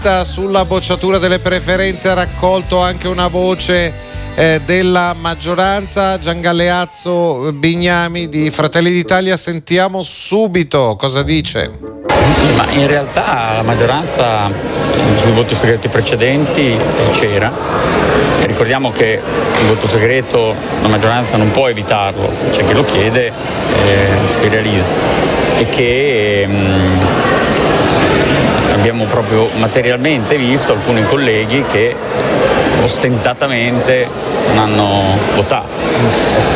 Sulla bocciatura delle preferenze ha raccolto anche una voce della maggioranza. Giangalleazzo Bignami di Fratelli d'Italia, sentiamo subito cosa dice. Ma in realtà la maggioranza sui voti segreti precedenti c'era. Ricordiamo che il voto segreto la maggioranza non può evitarlo, se c'è chi lo chiede si realizza, e che abbiamo proprio materialmente visto alcuni colleghi che ostentatamente non hanno votato.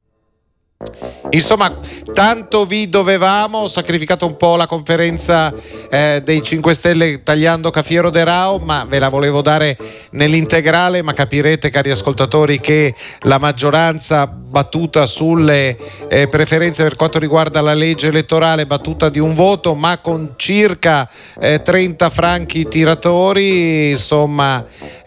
Insomma, tanto vi dovevamo. Ho sacrificato un po' la conferenza dei 5 Stelle tagliando Cafiero De Rao, ma ve la volevo dare nell'integrale. Ma capirete, cari ascoltatori, che la maggioranza battuta sulle preferenze per quanto riguarda la legge elettorale, battuta di un voto, ma con circa 30 franchi tiratori, insomma,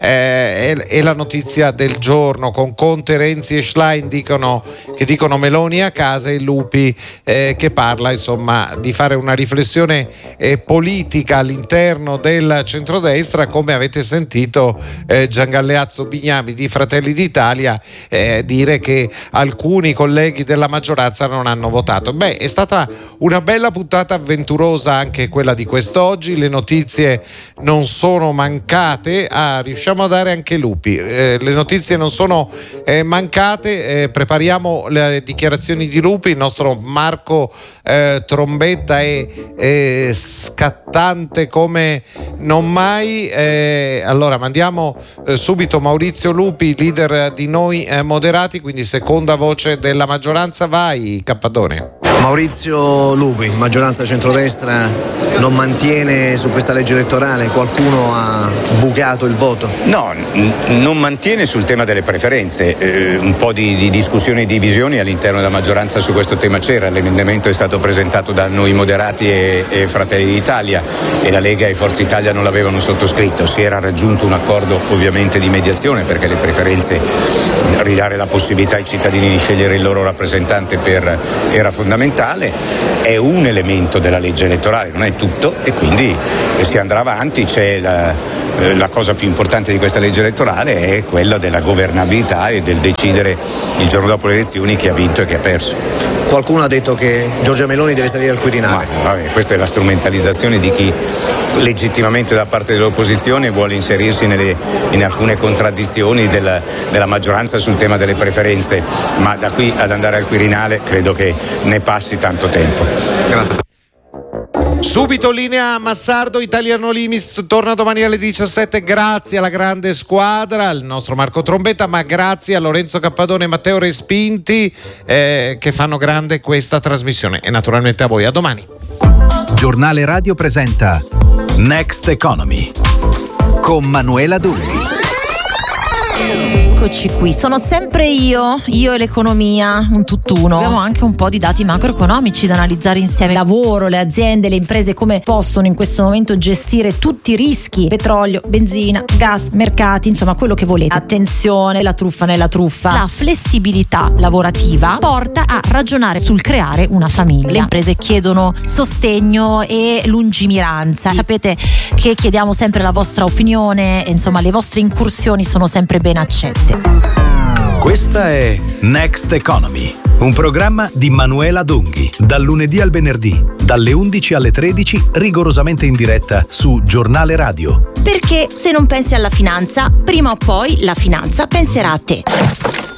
è la notizia del giorno. Con Conte, Renzi e Schlein che dicono Meloni a casa, e Lupi che parla, insomma, di fare una riflessione politica all'interno del centrodestra. Come avete sentito Giangalleazzo Bignami di Fratelli d'Italia dire che alcuni colleghi della maggioranza non hanno votato. È stata una bella puntata avventurosa anche quella di quest'oggi. Le notizie non sono mancate, riusciamo a dare anche Lupi, le notizie non sono mancate. Prepariamo le dichiarazioni di Lupi. Il nostro Marco Trombetta è scattante come non mai. Allora mandiamo subito Maurizio Lupi, leader di Noi Moderati, quindi seconda voce della maggioranza. Vai Cappadone. Maurizio Lupi, maggioranza centrodestra non mantiene su questa legge elettorale? Qualcuno ha bucato il voto? No, non mantiene sul tema delle preferenze. Un po' di discussioni e divisioni all'interno della maggioranza su questo tema c'era. L'emendamento è stato presentato da Noi Moderati e Fratelli d'Italia, e la Lega e Forza Italia non l'avevano sottoscritto. Si era raggiunto un accordo ovviamente di mediazione, perché le preferenze, ridare la possibilità ai cittadini di scegliere il loro rappresentante era fondamentale. È un elemento della legge elettorale, non è tutto, e quindi si andrà avanti. C'è la cosa più importante di questa legge elettorale è quella della governabilità e del decidere il giorno dopo le elezioni chi ha vinto e chi ha perso. Qualcuno ha detto che Giorgia Meloni deve salire al Quirinale. Questa è la strumentalizzazione di chi legittimamente da parte dell'opposizione vuole inserirsi in alcune contraddizioni della maggioranza sul tema delle preferenze, ma da qui ad andare al Quirinale credo che ne passi tanto tempo. Grazie. Subito linea Massardo. Italiano Limis torna domani alle 17. Grazie alla grande squadra, al nostro Marco Trombetta, ma grazie a Lorenzo Cappadone e Matteo Respinti che fanno grande questa trasmissione, e naturalmente a voi. A domani. Giornale Radio presenta Next Economy con Manuela Dulli. Eccoci qui, sono sempre io e l'economia, un tutt'uno. Abbiamo anche un po' di dati macroeconomici da analizzare insieme. Lavoro, le aziende, le imprese, come possono in questo momento gestire tutti i rischi: petrolio, benzina, gas, mercati, insomma quello che volete. Attenzione, la truffa nella truffa. La flessibilità lavorativa porta a ragionare sul creare una famiglia. Le imprese chiedono sostegno e lungimiranza. Sapete che chiediamo sempre la vostra opinione, insomma le vostre incursioni sono sempre ben accette. Questa è Next Economy, un programma di Manuela Dunghi, dal lunedì al venerdì, dalle 11 alle 13, rigorosamente in diretta su Giornale Radio. Perché se non pensi alla finanza, prima o poi la finanza penserà a te.